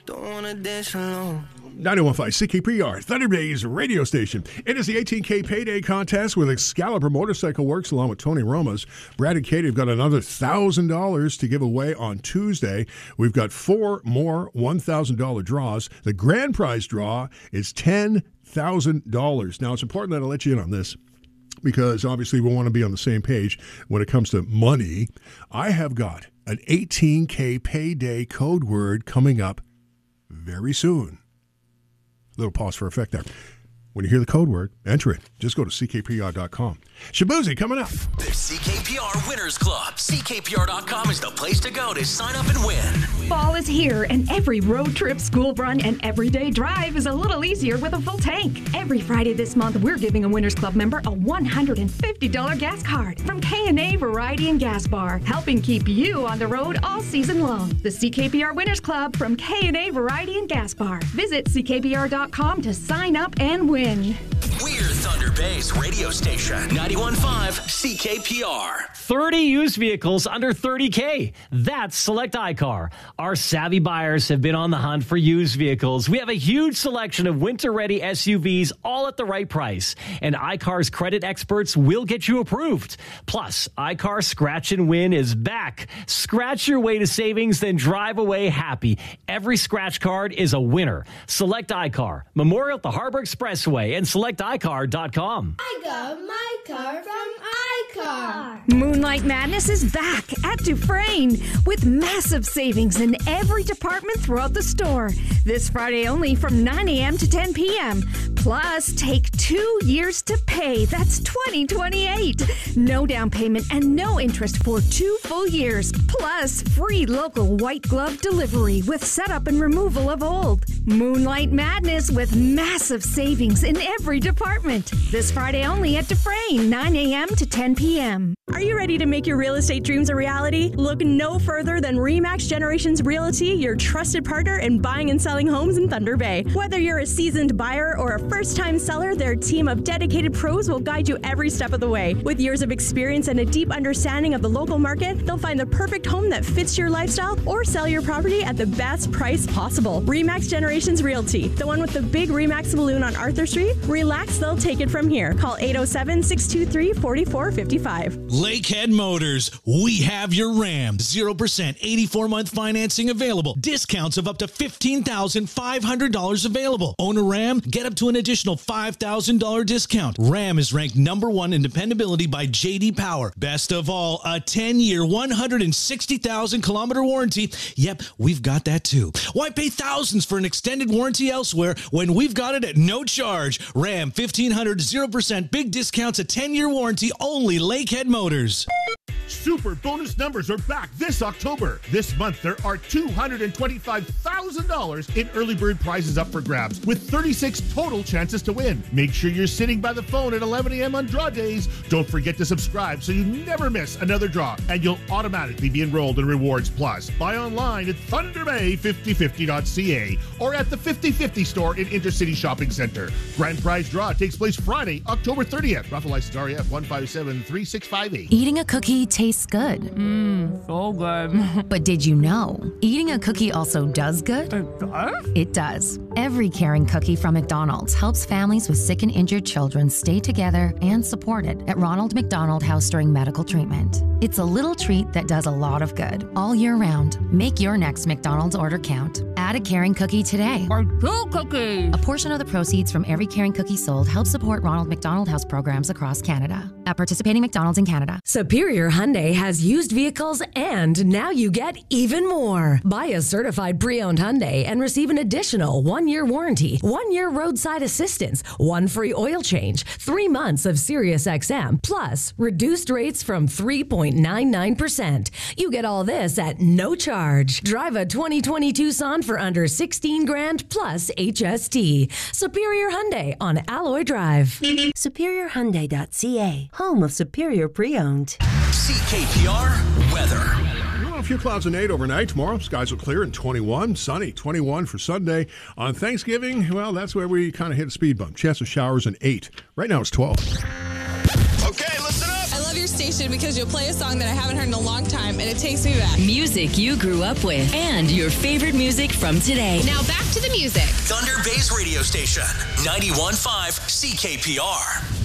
Don't wanna dance alone. 91.5 CKPR, Thunder Bay's radio station. It is the 18K Payday Contest with Excalibur Motorcycle Works along with Tony Romas. Brad and Katie have got another $1,000 to give away on Tuesday. We've got 4 more $1,000 draws. The grand prize draw is $10,000. Now, it's important that I let you in on this because obviously we want to be on the same page when it comes to money. I have got an 18K Payday code word coming up very soon. Little pause for effect there. When you hear the code word, enter it. Just go to ckpr.com. Shabuzi coming up. The CKPR Winners Club. CKPR.com is the place to go to sign up and win. Fall is here, and every road trip, school run, and everyday drive is a little easier with a full tank. Every Friday this month, we're giving a Winners Club member a $150 gas card from K&A Variety and Gas Bar, helping keep you on the road all season long. The CKPR Winners Club from K&A Variety and Gas Bar. Visit ckpr.com to sign up and win. We're Thunder Bay's radio station. 91.5 CKPR. 30 used vehicles under $30K. That's Select iCar. Our savvy buyers have been on the hunt for used vehicles. We have a huge selection of winter-ready SUVs, all at the right price. And iCar's credit experts will get you approved. Plus, iCar Scratch and Win is back. Scratch your way to savings, then drive away happy. Every scratch card is a winner. Select iCar. Memorial at the Harbor Expressway and selecticar.com. I got my car from iCar. Moonlight Madness is back at Dufresne with massive savings in every department throughout the store. This Friday only from 9 a.m. to 10 p.m. Plus, take 2 years to pay. That's 2028. No down payment and no interest for 2 full years. Plus, free local white glove delivery with setup and removal of old. Moonlight Madness with massive savings in every department. This Friday only at Dufresne, 9 a.m. to 10 p.m. Are you ready to make your real estate dreams a reality? Look no further than RE/MAX Generations Realty, your trusted partner in buying and selling homes in Thunder Bay. Whether you're a seasoned buyer or a first-time seller, their team of dedicated pros will guide you every step of the way. With years of experience and a deep understanding of the local market, they'll find the perfect home that fits your lifestyle or sell your property at the best price possible. RE/MAX Generations Realty, the one with the big RE/MAX balloon on Arthur Street. Relax, they'll take it from here. Call 807-623-4455. Lakehead Motors, we have your Ram. 0% 84-month financing available. Discounts of up to $15,500 available. Own a Ram? Get up to an additional $5,000 discount. Ram is ranked #1 in dependability by J.D. Power. Best of all, a 10-year, 160,000-kilometer warranty. Yep, we've got that too. Why pay thousands for an extended warranty elsewhere when we've got it at no charge? Ram 1500, 0%, big discounts, a 10-year warranty, only Lakehead Motors. Super bonus numbers are back this October. This month, there are $225,000 in early bird prizes up for grabs, with 36 total chances to win. Make sure you're sitting by the phone at 11 a.m. on draw days. Don't forget to subscribe so you never miss another draw, and you'll automatically be enrolled in Rewards Plus. Buy online at thunderbay5050.ca or at the 5050 store in Intercity Shopping Center. Grand prize draw takes place Friday, October 30th. Raffle license REF 1573658. Eating a cookie tastes good. So good. But did you know, eating a cookie also does good? It does? It does. Every caring cookie from McDonald's helps families with sick and injured children stay together and supported at Ronald McDonald House during medical treatment. It's a little treat that does a lot of good all year round. Make your next McDonald's order count. Add a caring cookie today. Or 2 cookies. A portion of the proceeds from every caring cookie sold helps support Ronald McDonald House programs across Canada. At participating McDonald's in Canada. Superior Hyundai has used vehicles, and now you get even more. Buy a certified pre-owned Hyundai and receive an additional 1-year warranty, 1-year roadside assistance, 1 free oil change, 3 months of Sirius XM, plus reduced rates from 3.99%. You get all this at no charge. Drive a 2020 Tucson for under $16,000 plus HST. Superior Hyundai on Alloy Drive. SuperiorHyundai.ca, home of Superior Pre-Owned. CKPR weather. A few clouds and 8 overnight. Tomorrow, skies will clear and 21. Sunny, 21 for Sunday. On Thanksgiving, well, that's where we kind of hit a speed bump. Chance of showers and 8. Right now it's 12. Okay, listen up. I love love your station because you'll play a song that I haven't heard in a long time, and it takes me back. Music you grew up with and your favorite music from today. Now back to the music. Thunder Bay's radio station, 91.5 CKPR.